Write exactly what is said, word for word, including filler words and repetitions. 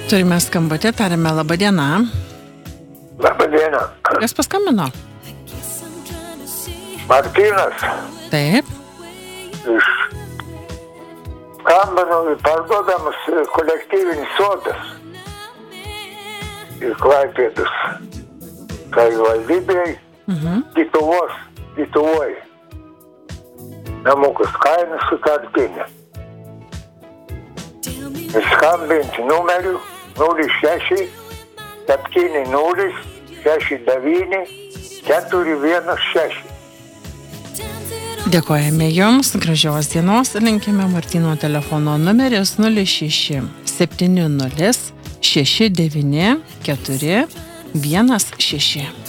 Turime skambutį, tarėme labą dieną. Labą dieną. Kas paskambino? Martynas. Taip. Iš skambino parduodamas kolektyvinis sodas ir Klaipėdos savivaldybėj, Mhm. Lietuvos, Lietuvoj. Namukus kainą sutartinę. Ir skambinti numeriu nulis šeši septyni nulis šeši devyni keturi vienas šeši. Dėkojame Jums, gražios dienos, linkime Martyno telefono numeris nulis šeši septyni nulis šeši devyni keturi vienas šeši.